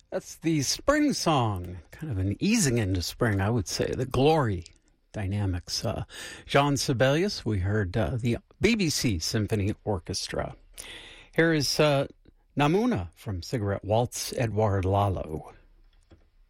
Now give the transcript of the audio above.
That's the spring song, kind of an easing into spring, I would say, the Glory Dynamics. Jean Sibelius, we heard the BBC Symphony Orchestra. Here is Namuna from Cigarette Waltz, Edouard Lalo.